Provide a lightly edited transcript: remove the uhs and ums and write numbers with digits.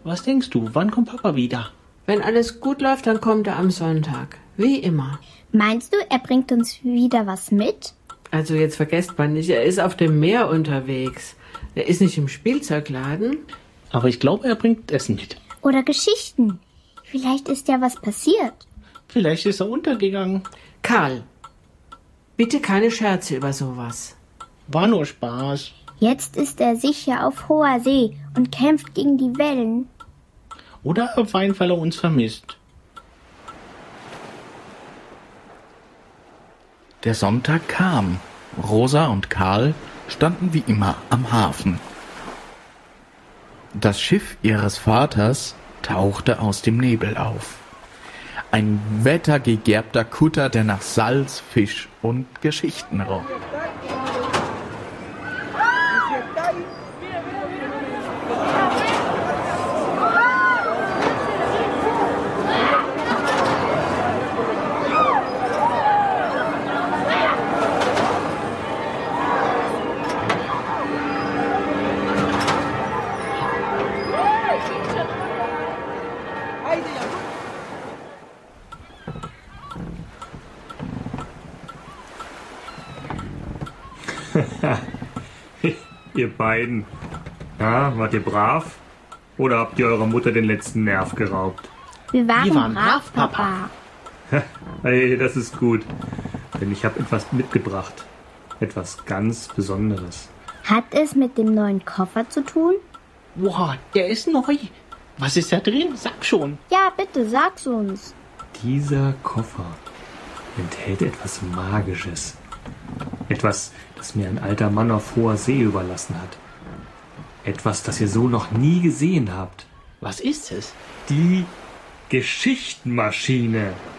Was denkst du, wann kommt Papa wieder? Wenn alles gut läuft, dann kommt er am Sonntag. Wie immer. Meinst du, er bringt uns wieder was mit? Also jetzt vergesst man nicht, er ist auf dem Meer unterwegs. Er ist nicht im Spielzeugladen. Aber ich glaube, er bringt Essen mit. Oder Geschichten. Vielleicht ist ja was passiert. Vielleicht ist er untergegangen. Karl, bitte keine Scherze über sowas. War nur Spaß. Jetzt ist er sicher auf hoher See und kämpft gegen die Wellen. Oder er weint, weil er uns vermisst. Der Sonntag kam. Rosa und Karl standen wie immer am Hafen. Das Schiff ihres Vaters tauchte aus dem Nebel auf. Ein wettergegerbter Kutter, der nach Salz, Fisch und Geschichten roch. Ihr beiden. Ja, wart ihr brav? Oder habt ihr eurer Mutter den letzten Nerv geraubt? Wir waren brav, Papa. Hey, das ist gut. Denn ich habe etwas mitgebracht. Etwas ganz Besonderes. Hat es mit dem neuen Koffer zu tun? Wow, der ist neu. Was ist da drin? Sag schon. Ja, bitte, sag's uns. Dieser Koffer enthält etwas Magisches. Etwas, das mir ein alter Mann auf hoher See überlassen hat. Etwas, das ihr so noch nie gesehen habt. Was ist es? Die Geschichtenmaschine.